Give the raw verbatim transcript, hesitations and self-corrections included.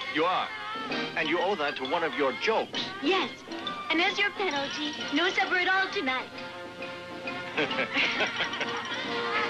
You are? And you owe that to one of your jokes. Yes. And as your penalty, no supper at all tonight.